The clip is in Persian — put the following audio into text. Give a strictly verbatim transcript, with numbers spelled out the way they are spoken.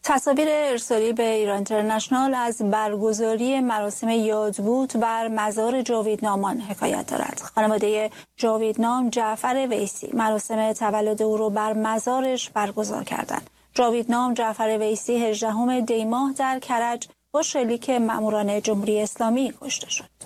تصاویر ارسالی به ایران اینترنشنال از برگزاری مراسم یادبود بر مزار جاویدنامان حکایت دارد. خانواده جاویدنام جعفر ویسی مراسم تولد او را بر مزارش برگزار کردند. جاویدنام جعفر ویسی هجدهم دی ماه در کرج با شلیک ماموران جمهوری اسلامی کشته شد.